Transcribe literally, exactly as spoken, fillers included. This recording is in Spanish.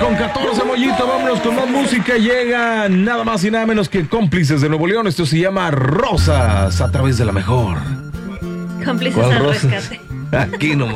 con catorce, Mollito. Vámonos con más música. Llega nada más y nada menos que Cómplices de Nuevo León. Esto se llama Rosas a través de la mejor. Cómplices al rescate. Aquí nomás.